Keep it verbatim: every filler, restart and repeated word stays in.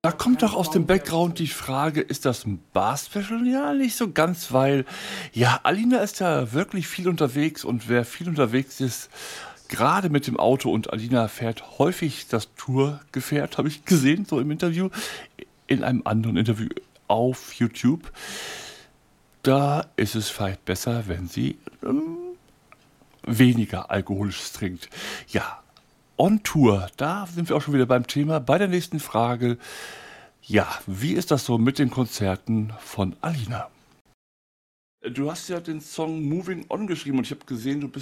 Da kommt doch aus dem Background die Frage, ist das ein Bar-Special? Ja, nicht so ganz, weil, ja, Alina ist ja wirklich viel unterwegs und wer viel unterwegs ist, gerade mit dem Auto und Alina fährt häufig das Tourgefährt, habe ich gesehen, so im Interview, in einem anderen Interview auf YouTube. Da ist es vielleicht besser, wenn sie ähm, weniger Alkoholisches trinkt. Ja, on Tour, da sind wir auch schon wieder beim Thema. Bei der nächsten Frage, ja, wie ist das so mit den Konzerten von Alina? Du hast ja den Song Moving On geschrieben und ich habe gesehen, du bist